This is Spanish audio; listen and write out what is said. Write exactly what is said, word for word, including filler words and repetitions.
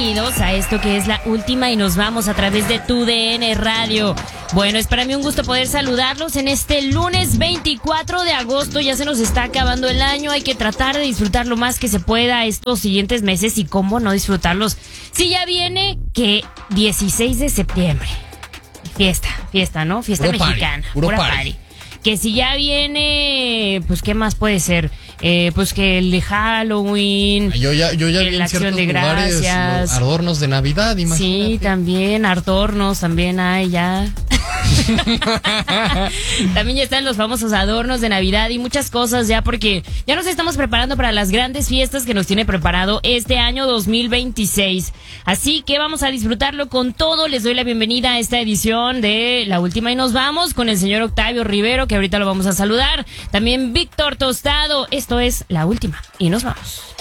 bienvenidos a esto que es La Última y nos vamos a través de Tu D N Radio. Bueno, es para mí un gusto poder saludarlos en este lunes veinticuatro de agosto. Ya se nos está acabando el año, hay que tratar de disfrutar lo más que se pueda estos siguientes meses y cómo no disfrutarlos. Si ya viene que dieciséis de septiembre, fiesta, fiesta, ¿no? Fiesta puro mexicana, party, puro pura party. party. Que si ya viene, pues ¿qué más puede ser? Eh, pues que el de Halloween. Yo ya, yo ya eh, vi la en ciertos acción de lugares gracias. los adornos de Navidad, imagínate. Sí, también, adornos, también hay ya. También ya están los famosos adornos de Navidad y muchas cosas ya, porque ya nos estamos preparando para las grandes fiestas que nos tiene preparado este año dos mil veintiséis. Así que vamos a disfrutarlo con todo. Les doy la bienvenida a esta edición de La Última y nos vamos con el señor Octavio Rivero, que ahorita lo vamos a saludar. También Víctor Tostado. Esto es La Última y nos vamos.